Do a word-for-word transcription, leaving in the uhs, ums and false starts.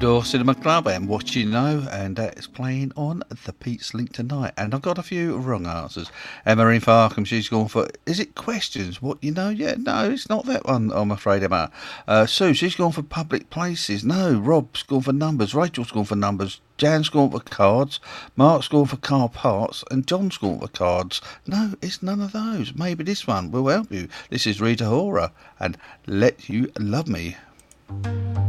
Door Cinema Club and What You Know, and that is playing on the Pete's Link tonight. And I've got a few wrong answers. Emma in Farkham, she's gone for, is it questions? What you know? Yeah, no, it's not that one, I'm afraid, Emma. Uh, Sue, she's gone for public places. No, Rob's gone for numbers. Rachel's gone for numbers. Jan's gone for cards. Mark's gone for car parts. And John's gone for cards. No, it's none of those. Maybe this one will help you. This is Rita Ora and Let You Love Me.